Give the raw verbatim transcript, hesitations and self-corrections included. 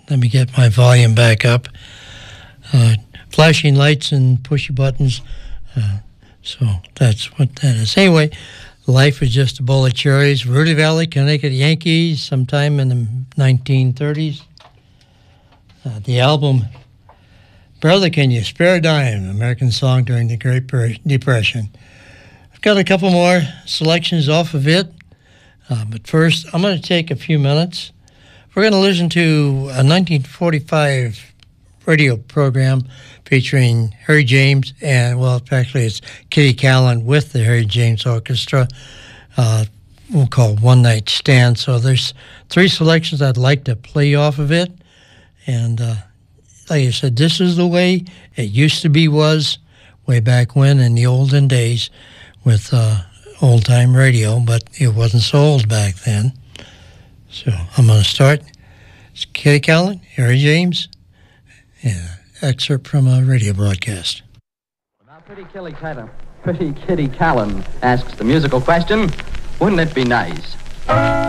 Let me get my volume back up. Uh, flashing lights and pushy buttons. Uh, so that's what that is. Anyway, Life is Just a Bowl of Cherries. Rudy Valley, Connecticut Yankees, sometime in the nineteen thirties. Uh, the album, Brother, Can You Spare a Dime? American song during the Great Depression. I've got a couple more selections off of it. Uh, but first, I'm going to take a few minutes. We're going to listen to a nineteen forty-five radio program featuring Harry James and, well, actually it's Kitty Callan with the Harry James Orchestra. Uh, we'll call it One Night Stand. So there's three selections I'd like to play off of it. And uh, like I said, this is the way it used to be was way back when in the olden days with uh, old-time radio, but it wasn't so old back then. So I'm going to start. It's Kitty Callan, Harry James, and excerpt from a radio broadcast. Now, Pretty Kitty Callan, Pretty Kitty Callan asks the musical question, wouldn't it be nice